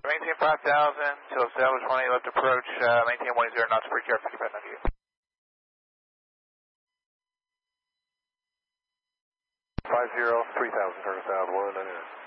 Maintain 5,000 till establish 1 left approach, maintain 10 knots per care, 5598. 50, 3000, turn south, 199.